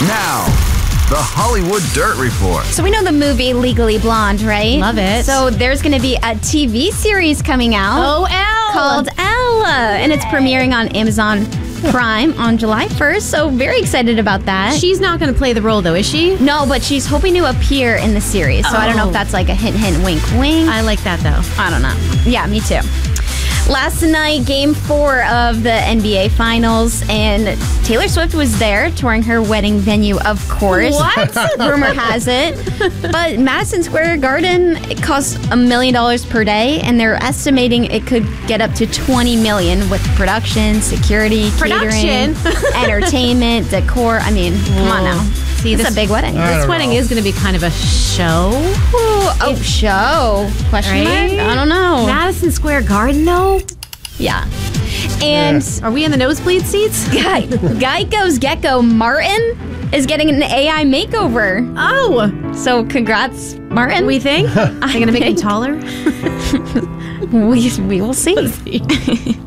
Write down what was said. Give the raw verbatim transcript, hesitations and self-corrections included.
Now, the Hollywood Dirt Report. So we know the movie Legally Blonde, right? Love it. So there's going to be a T V series coming out. Oh, Elle. Called Elle. And it's premiering on Amazon Prime on July first. So very excited about that. She's not going to play the role, though, is she? No, but she's hoping to appear in the series. So I don't know Oh. if that's like a hint, hint, wink, wink. I like that, though. I don't know. Yeah, me too. Last night, game four of the N B A Finals, and Taylor Swift was there touring her wedding venue, of course. What? Rumor has it. But Madison Square Garden, it costs a million dollars per day, and they're estimating it could get up to twenty million dollars with production, security, Production? catering, entertainment, decor. I mean, come on now. See, It's this a big wedding. I This don't wedding know. is going to be kind of a show. Ooh, oh, show? Question Right? mark? I don't know. Madison Square Garden, though? Yeah. And Are we in the nosebleed seats? Guy, Geico's Gecko Martin is getting an A I makeover. Oh, So congrats, Martin. we think? Are they going to make him taller? we, we will see.